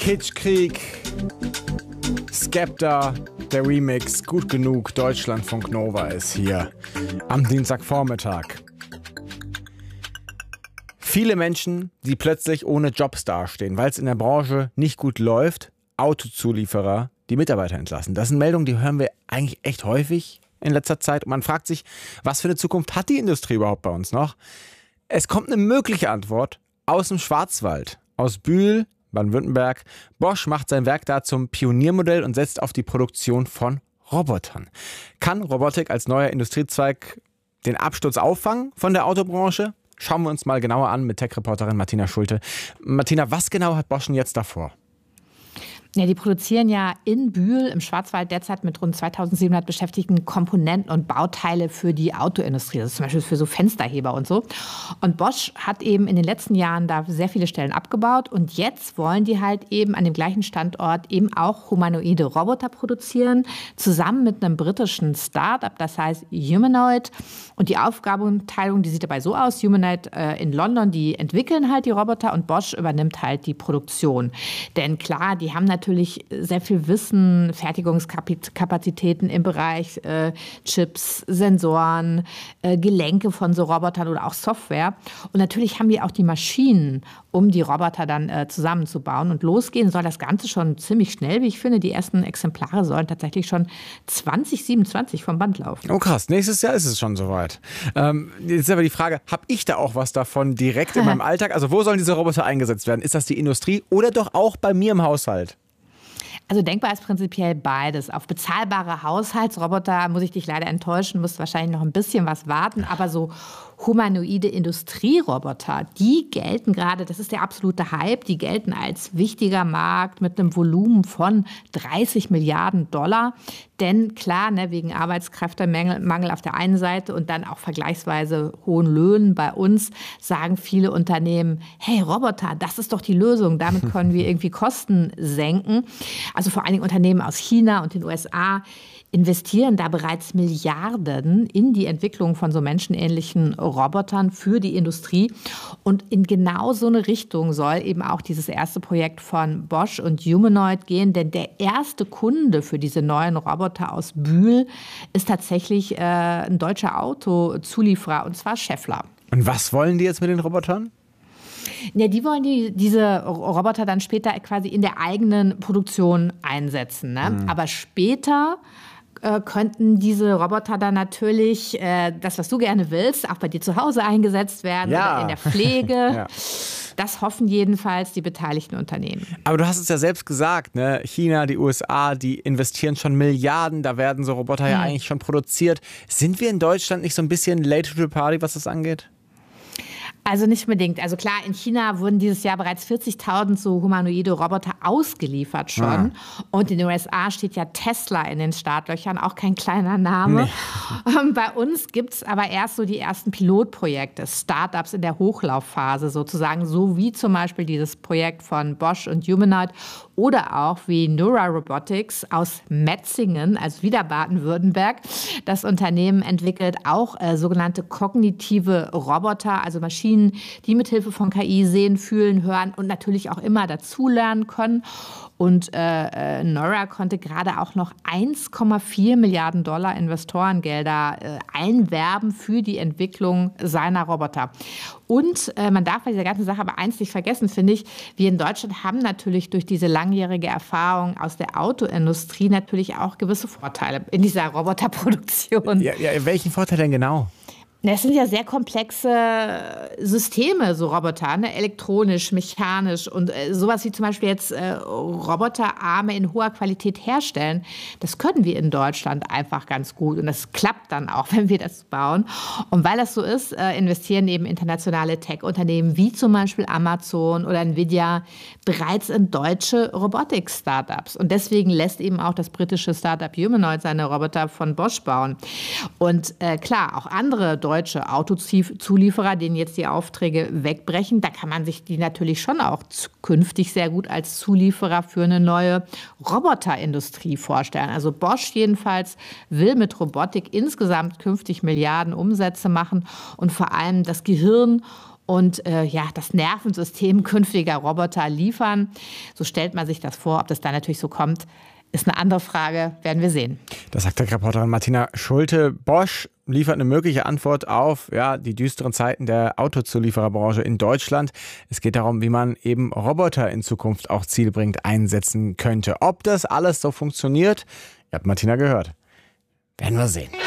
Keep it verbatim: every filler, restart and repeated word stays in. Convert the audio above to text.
Kitschkrieg, Skepta, der Remix, gut genug, Deutschlandfunk Nova ist hier am Dienstagvormittag. Viele Menschen, die plötzlich ohne Jobs dastehen, weil es in der Branche nicht gut läuft, Autozulieferer, die Mitarbeiter entlassen. Das sind Meldungen, die hören wir eigentlich echt häufig in letzter Zeit. Und man fragt sich, was für eine Zukunft hat die Industrie überhaupt bei uns noch? Es kommt eine mögliche Antwort aus dem Schwarzwald, aus Bühl, Baden-Württemberg. Bosch macht sein Werk da zum Pioniermodell und setzt auf die Produktion von Robotern. Kann Robotik als neuer Industriezweig den Absturz auffangen von der Autobranche? Schauen wir uns mal genauer an mit Tech-Reporterin Martina Schulte. Martina, was genau hat Bosch denn jetzt davor? Ja, die produzieren ja in Bühl im Schwarzwald derzeit mit rund zweitausendsiebenhundert Beschäftigten Komponenten und Bauteile für die Autoindustrie, also zum Beispiel für so Fensterheber und so. Und Bosch hat eben in den letzten Jahren da sehr viele Stellen abgebaut und jetzt wollen die halt eben an dem gleichen Standort eben auch humanoide Roboter produzieren, zusammen mit einem britischen Start-up, das heißt Humanoid. Und die Aufgabenteilung, die sieht dabei so aus, Humanoid äh, in London, die entwickeln halt die Roboter und Bosch übernimmt halt die Produktion. Denn klar, die haben natürlich natürlich sehr viel Wissen, Fertigungskapazitäten im Bereich äh, Chips, Sensoren, äh, Gelenke von so Robotern oder auch Software. Und natürlich haben die auch die Maschinen, um die Roboter dann äh, zusammenzubauen. Und losgehen soll das Ganze schon ziemlich schnell, wie ich finde. Die ersten Exemplare sollen tatsächlich schon zwanzig siebenundzwanzig vom Band laufen. Oh krass, nächstes Jahr ist es schon soweit. Ähm, jetzt ist aber die Frage, habe ich da auch was davon direkt in meinem Alltag? Also wo sollen diese Roboter eingesetzt werden? Ist das die Industrie oder doch auch bei mir im Haushalt? Also denkbar ist prinzipiell beides. Auf bezahlbare Haushaltsroboter muss ich dich leider enttäuschen, musst wahrscheinlich noch ein bisschen was warten. Aber so humanoide Industrieroboter, die gelten gerade, das ist der absolute Hype, die gelten als wichtiger Markt mit einem Volumen von dreißig Milliarden Dollar. Denn klar, ne, wegen Arbeitskräftemangel auf der einen Seite und dann auch vergleichsweise hohen Löhnen bei uns, sagen viele Unternehmen, hey Roboter, das ist doch die Lösung, damit können wir irgendwie Kosten senken. Also vor allen Dingen Unternehmen aus China und den U S A investieren da bereits Milliarden in die Entwicklung von so menschenähnlichen Robotern für die Industrie. Und in genau so eine Richtung soll eben auch dieses erste Projekt von Bosch und Humanoid gehen. Denn der erste Kunde für diese neuen Roboter aus Bühl ist tatsächlich äh, ein deutscher Autozulieferer, und zwar Schaeffler. Und was wollen die jetzt mit den Robotern? Ja, die wollen die, diese Roboter dann später quasi in der eigenen Produktion einsetzen. Ne? Mhm. Aber später äh, könnten diese Roboter dann natürlich, äh, das, was du gerne willst, auch bei dir zu Hause eingesetzt werden, ja, oder in der Pflege. Ja. Das hoffen jedenfalls die beteiligten Unternehmen. Aber du hast es ja selbst gesagt, ne? China, die U S A, die investieren schon Milliarden, da werden so Roboter hm. ja eigentlich schon produziert. Sind wir in Deutschland nicht so ein bisschen late to the party, was das angeht? Also nicht unbedingt. Also klar, in China wurden dieses Jahr bereits vierzigtausend so humanoide Roboter ausgeliefert schon. Ah. Und in den U S A steht ja Tesla in den Startlöchern, auch kein kleiner Name. Nee. Bei uns gibt es aber erst so die ersten Pilotprojekte, Startups in der Hochlaufphase sozusagen, so wie zum Beispiel dieses Projekt von Bosch und Humanoid oder auch wie Neura Robotics aus Metzingen, also wieder Baden-Württemberg. Das Unternehmen entwickelt auch äh, sogenannte kognitive Roboter, also Maschinen, die mithilfe von K I sehen, fühlen, hören und natürlich auch immer dazulernen können. Und äh, Neura konnte gerade auch noch eins Komma vier Milliarden Dollar Investorengelder äh, einwerben für die Entwicklung seiner Roboter. Und äh, man darf bei dieser ganzen Sache aber eins nicht vergessen, finde ich, wir in Deutschland haben natürlich durch diese langjährige Erfahrung aus der Autoindustrie natürlich auch gewisse Vorteile in dieser Roboterproduktion. Ja, ja, welchen Vorteil denn genau? Es sind ja sehr komplexe Systeme, so Roboter, ne? Elektronisch, mechanisch und äh, sowas wie zum Beispiel jetzt äh, Roboterarme in hoher Qualität herstellen. Das können wir in Deutschland einfach ganz gut und das klappt dann auch, wenn wir das bauen. Und weil das so ist, äh, investieren eben internationale Tech-Unternehmen wie zum Beispiel Amazon oder Nvidia bereits in deutsche Robotik-Startups. Und deswegen lässt eben auch das britische Startup Humanoid seine Roboter von Bosch bauen. Und äh, klar, auch andere deutsche deutsche Autozulieferer, denen jetzt die Aufträge wegbrechen, da kann man sich die natürlich schon auch künftig sehr gut als Zulieferer für eine neue Roboterindustrie vorstellen. Also Bosch jedenfalls will mit Robotik insgesamt künftig Milliarden Umsätze machen und vor allem das Gehirn und äh, ja, das Nervensystem künftiger Roboter liefern. So stellt man sich das vor. Ob das dann natürlich so kommt, ist eine andere Frage, werden wir sehen. Das sagt der Reporterin Martina Schulte. Bosch liefert eine mögliche Antwort auf ja, die düsteren Zeiten der Autozuliefererbranche in Deutschland. Es geht darum, wie man eben Roboter in Zukunft auch zielbringend einsetzen könnte. Ob das alles so funktioniert, ihr habt Martina gehört. Werden wir sehen.